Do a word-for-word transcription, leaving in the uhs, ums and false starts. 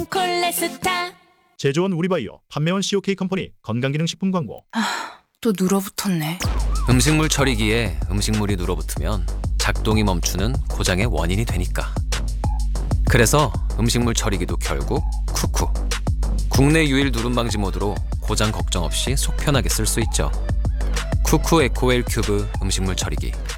콜레스타. 제조원 우리바이오, 판매원 씨오케이 컴퍼니 건강기능식품 광고. 또 눌어붙었네. 음식물 처리기에 음식물이 눌어붙으면 작동이 멈추는 고장의 원인이 되니까. 그래서 음식물 처리기도 결국 쿠쿠. 국내 유일 누름 방지 모드로 고장 걱정 없이 속 편하게 쓸 수 있죠. 쿠쿠 에코웰 큐브 음식물 처리기.